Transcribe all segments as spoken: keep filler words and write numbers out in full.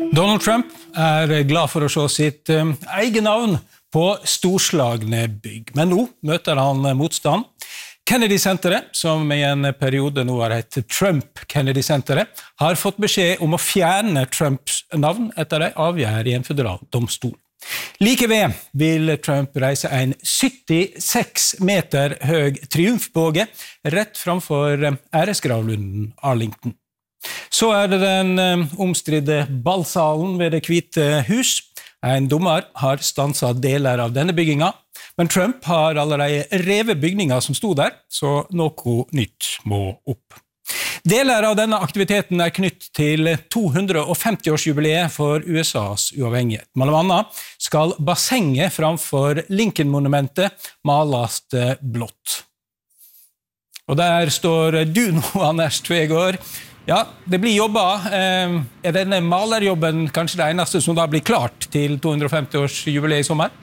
Donald Trump er glad for å se sitt um, egen navn på storslagne bygg, men nå møter han motstand. Kennedy-senteret, som i en periode nå har hett Trump-Kennedy-senteret, har fått beskjed om å fjerne Trumps navn etter en avgjørelse i en føderal domstol. Like ved vil Trump reise en syttiseks meter høy triumfbåge rett framfor æresgravlunden Arlington. Så er det den omstridte ballsalen ved Det hvite hus. En dommer har stanset deler av denne bygginga, men Trump har allerede revet bygninger som stod der, så noe nytt må opp. Deler av denne aktiviteten er knytt til to hundre femti årsjubileet for U S A's uavhengighet. Mellom annet skal bassenget framfor Lincoln-monumentet males blått. Og der står du nå, Anders Tvegård. Ja, det blir jobba. Er denne malerjobben kanskje det eneste som da blir klart til to hundre femti årsjubileet i sommer?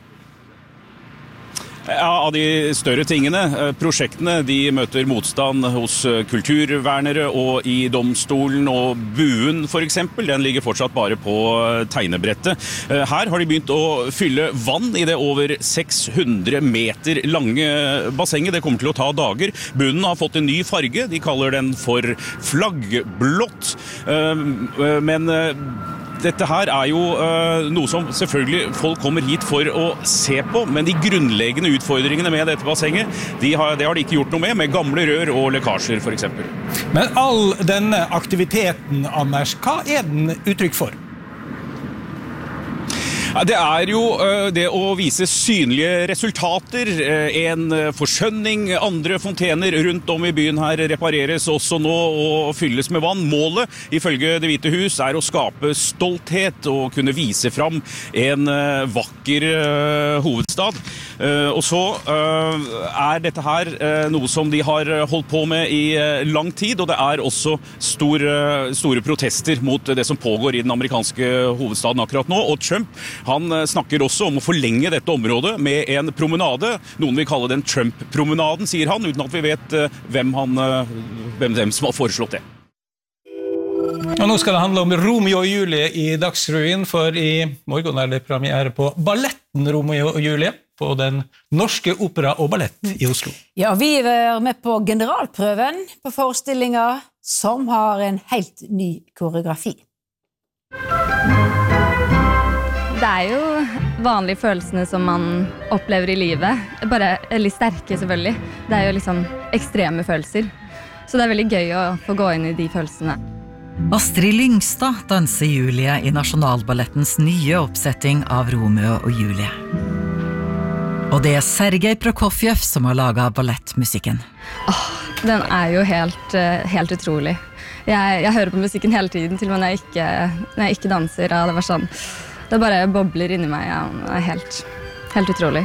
Ja, av de større tingene, prosjektene, de møter motstand hos kulturvernere og i domstolen, og buen for eksempel, den ligger fortsatt bare på tegnebrettet. Her har de begynt å fylle vann i det over seks hundre meter lange bassenget. Det kommer til å ta dager. Bunnen har fått en ny farge, de kaller den for flaggblått, men dette her er jo uh, noe som selvfølgelig folk kommer hit for å se på, men de grunnleggende utfordringene med dette bassenget, de har, det har de ikke gjort noe med, med gamle rør og lekkasjer for eksempel. Men all denne aktiviteten, Anders, hva er den uttrykk for? Det er jo det å vise synlige resultater, en forskjønning, andre fontener rundt om i byen her repareres også nå og fylles med vann. Målet, ifølge Det hvite hus, er å skape stolthet og kunne vise fram en vakker hovedstad. Og så er dette her noe som de har holdt på med i lang tid, og det er også store, store protester mot det som pågår i den amerikanske hovedstaden akkurat nå, og Trump han snakker også om å forlenge dette området med en promenade. Noen vil kalle den Trump-promenaden, sier han, uten at vi vet hvem, han, hvem dem som har foreslått det. Og nå skal det handle om Romeo og Julie i Dagsrevyen, for i morgen er det premiere på balletten Romeo og Julie på Den Norske Opera og Ballett i Oslo. Ja, vi er med på generalprøven på forestillinger som har en helt ny koreografi. Det er jo vanlige følelsene som man opplever i livet, bare litt sterke selvfølgelig. Det er jo liksom ekstreme følelser, så det er veldig gøy å få gå inn i de følelsene. Astrid Lyngstad danser Julie i Nasjonalballettens nye oppsetting av Romeo og Julie. Og det er Sergej Prokofjev som har laget ballettmusikken. Åh, den er jo helt, helt utrolig. Jeg, jeg hører på musikken hele tiden, til og med når jeg ikke, når jeg ikke danser. Ja, det var sånn... Det bare bobler inni meg, ja. Det er helt, helt utrolig.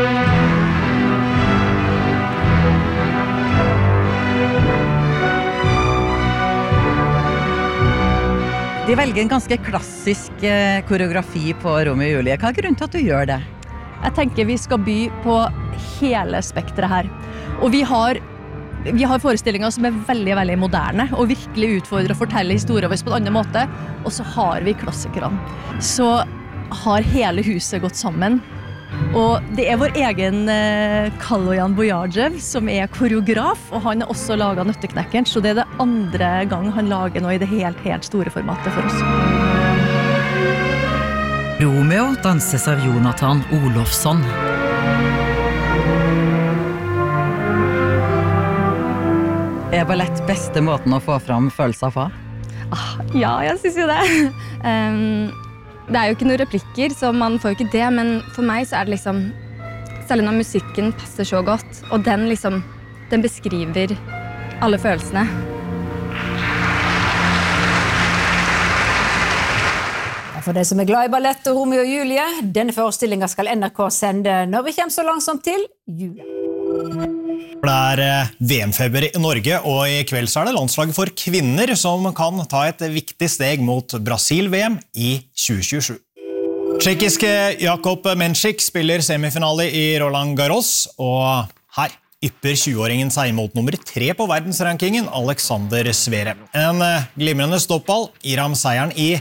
De velger en ganske klassisk koreografi på Romeo og Julie. Hva er grunnen til at du gjør det? Jeg tenker vi skal by på hele spektret her. Og vi har, vi har forestillinger som er veldig, veldig moderne, og virkelig utfordrer å fortelle historier på en annen måte. Og så har vi klassikerne. Så har hele huset gått sammen. Og det er vår egen eh, Kaloyan Bojajev som er koreograf, og han har også laget Nøtteknekkeren, så det er det andre gang han lager noe i det helt, helt store formatet for oss. Romeo danses av Jonathan Olofsson. Er ballett beste måten å få fram følelser på? Ah, ja, jeg synes jo det. um, det er jo ikke noen replikker, så man får jo ikke det, men for meg så er det liksom, særlig når musikken passer så godt, og den liksom, den beskriver alle følelsene. For de som er glad i ballett og Romeo og Julie, denne forestillingen skal N R K sende når vi kommer så langsomt til jul. Det er V M-feber i Norge, og i kveld så er det landslaget for kvinner som kan ta et viktig steg mot Brasil-V M i tjue tjuesju. Tsjekkiske Jakub Menšik spiller semifinale i Roland Garros, og her ypper tjue-åringen seg mot nummer tre på verdensrankingen, Alexander Zverev. En glimrende stoppball gir ham seieren i